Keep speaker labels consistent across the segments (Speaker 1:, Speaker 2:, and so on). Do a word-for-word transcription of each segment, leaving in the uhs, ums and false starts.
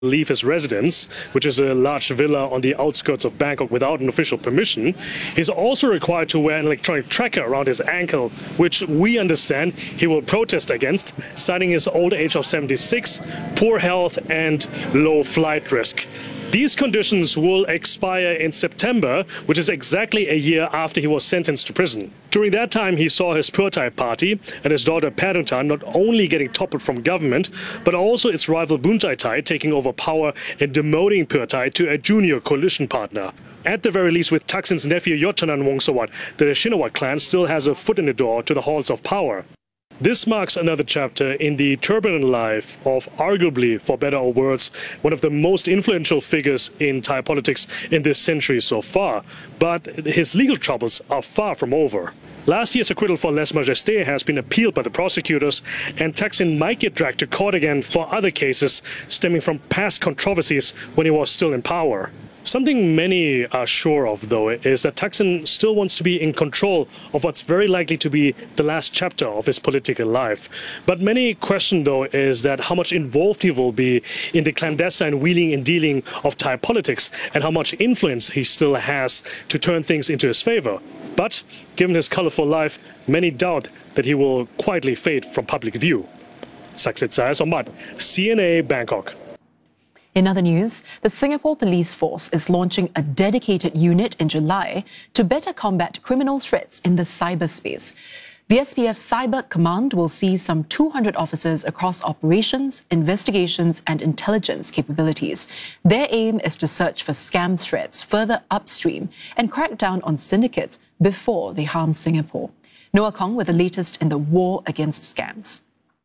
Speaker 1: leave his residence, which is a large villa on the outskirts of Bangkok without an official permission. He's also required to wear an electronic tracker around his ankle, which we understand he will protest against, citing his old age of seventy-six, poor health and low flight risk. These conditions will expire in September, which is exactly a year after he was sentenced to prison. During that time, he saw his Pheu Thai party and his daughter Paedongtarn not only getting toppled from government, but also its rival Boon Tai Thai taking over power and demoting Pheu Thai to a junior coalition partner. At the very least, with Thaksin's nephew Yotchanan Wongsuwat, the Shinawat clan still has a foot in the door to the halls of power. This marks another chapter in the turbulent life of, arguably, for better or worse, one of the most influential figures in Thai politics in this century so far. But his legal troubles are far from over. Last year's acquittal for Lèse Majesté has been appealed by the prosecutors, and Thaksin might get dragged to court again for other cases stemming from past controversies when he was still in power. Something many are sure of, though, is that Thaksin still wants to be in control of what's very likely to be the last chapter of his political life. But many question, though, is that how much involved he will be in the clandestine wheeling and dealing of Thai politics and how much influence he still has to turn things into his favor. But given his colorful life, many doubt that he will quietly fade from public view. Saksit Sayasombat, C N A, Bangkok.
Speaker 2: In other news, the Singapore Police Force is launching a dedicated unit in July to better combat criminal threats in the cyberspace. The S P F Cyber Command will see some two hundred officers across operations, investigations and intelligence capabilities. Their aim is to search for scam threats further upstream and crack down on syndicates before they harm Singapore. Noah Kong with the latest in the war against scams.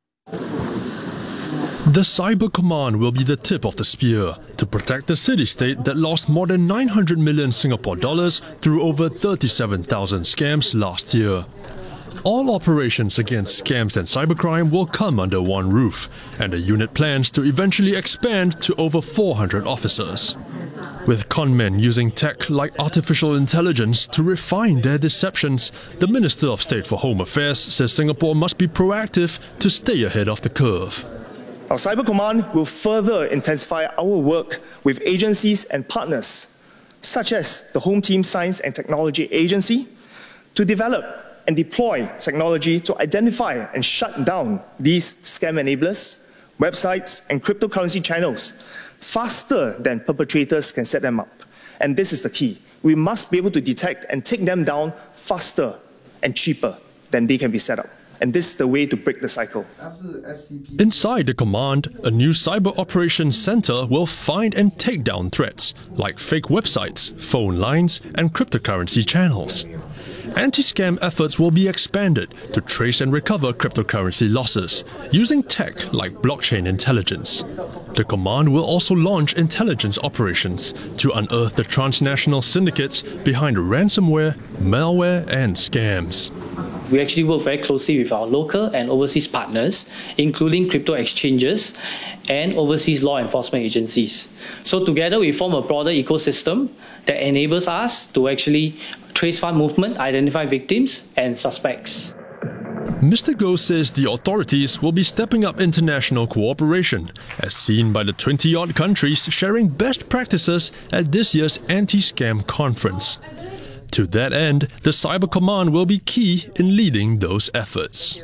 Speaker 3: The Cyber Command will be the tip of the spear to protect the city-state that lost more than nine hundred million Singapore dollars through over thirty-seven thousand scams last year. All operations against scams and cybercrime will come under one roof, and the unit plans to eventually expand to over four hundred officers. With conmen using tech like artificial intelligence to refine their deceptions, the Minister of State for Home Affairs says Singapore must be proactive to stay ahead of the curve.
Speaker 4: Our Cyber Command will further intensify our work with agencies and partners, such as the Home Team Science and Technology Agency, to develop and deploy technology to identify and shut down these scam enablers, websites and cryptocurrency channels faster than perpetrators can set them up. And this is the key. We must be able to detect and take them down faster and cheaper than they can be set up. And this is the way to break the cycle.
Speaker 3: Inside the command, a new cyber operations center will find and take down threats like fake websites, phone lines, and cryptocurrency channels. Anti-scam efforts will be expanded to trace and recover cryptocurrency losses using tech like blockchain intelligence. The command will also launch intelligence operations to unearth the transnational syndicates behind ransomware, malware, and scams.
Speaker 5: We actually work very closely with our local and overseas partners, including crypto exchanges and overseas law enforcement agencies. So together we form a broader ecosystem that enables us to actually trace fund movement, identify victims and suspects.
Speaker 3: Mister Goh says the authorities will be stepping up international cooperation, as seen by the twenty-odd countries sharing best practices at this year's anti-scam conference. To that end, the Cyber Command will be key in leading those efforts.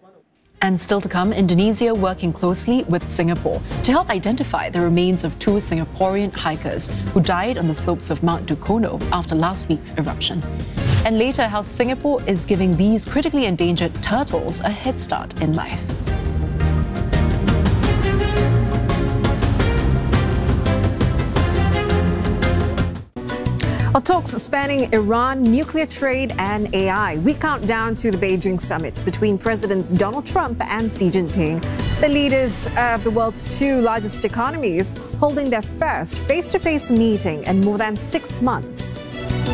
Speaker 2: And still to come, Indonesia working closely with Singapore to help identify the remains of two Singaporean hikers who died on the slopes of Mount Dukono after last week's eruption. And later, how Singapore is giving these critically endangered turtles a head start in life.
Speaker 6: Our talks spanning Iran, nuclear trade and A I. We count down to the Beijing summit between Presidents Donald Trump and Xi Jinping, the leaders of the world's two largest economies, holding their first face-to-face meeting in more than six months.